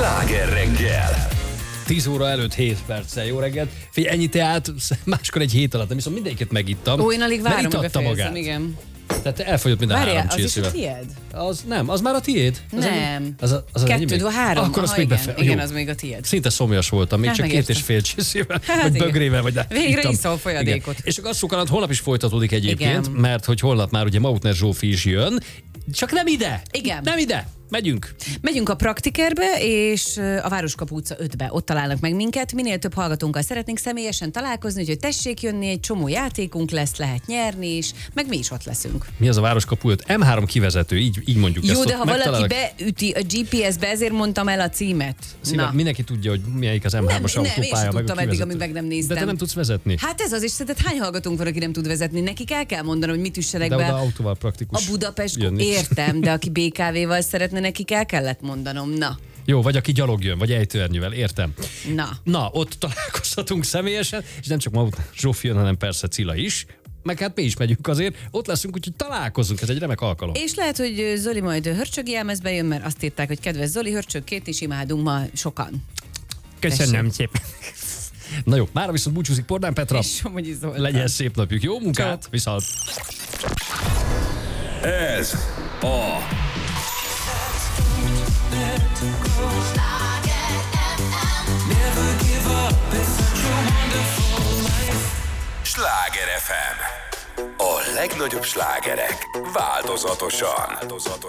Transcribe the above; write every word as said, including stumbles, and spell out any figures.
Sláger reggel! tíz óra előtt hét perccel. Jó reggelt. Figyelj, ennyi teát máskor egy hét alatt, nem viszont mindenkit megittam. Ó, én alig várom, hogy itatta befejezem, igen. Tehát elfogyott minden Várjál, három az is a csészével. tiéd? Az nem, az már a tiéd? Az Nem. Az, a, az Kettő, három. Akkor azt még igen, befe... igen, Jó. az még a tiéd. Szinte szomjas voltam, még Hát csak két megértem. és fél csészével, Hát vagy igen. bögrével, vagy de Végre ittam. iszol folyadékot. Igen. És a gasszókaland holnap is folytatódik egyébként, Igen. mert hogy holnap már ugye Mautner Zsófi is jön, csak nem ide. Igen. Nem ide. Megyünk. Megyünk a Praktikerbe, és a Városkapu utca ötbe. Ott találnak meg minket. Minél több hallgatónkkal szeretnénk személyesen találkozni, úgyhogy tessék jönni, egy csomó játékunk lesz, lehet nyerni is, meg mi is ott leszünk. Mi az a Városkapu öt? em három kivezető, így, így mondjuk ezt. Jó, de ott ha valaki megtalálnak. beüti a gé pé es-be, ezért mondtam el a címet. Szíve, Na. mindenki tudja, hogy melyik az em hármas Nem, nem, én autópálya, sem meg a tudtam eddig, kivezető. amíg meg nem néztem. De te nem tudsz vezetni. Hát ez az, és szerinted hány hallgatónk van, aki nem tud vezetni? Nekik el kell mondanom, hogy mit üssenek De be. oda autóval praktikus A Budapest, jönni. értem, de aki bé ká véval szeretne, nekik el kellett mondanom. Na, Jó, vagy aki gyalog jön, vagy ejtőernyővel, értem. na. Na, ott találkozhatunk személyesen, és nem csak Mautner Zsófi jön, hanem persze Cilla is. Meg hát mi is megyünk azért, ott leszünk, úgyhogy találkozunk, ez egy remek alkalom. És lehet, hogy Zoli majd hörcsögi jelmezbe jön, mert azt írták, hogy kedves Zoli, hörcsögként is imádunk ma sokan. Köszönöm szépen. Na jó, mára viszont búcsúzik Pordán Petra. És Somogyi Zoltán. Legyen szép napjuk, jó munkát, Ciao. viszont. Ez a Sláger ef em. A legnagyobb slágerek változatosan. változatosan.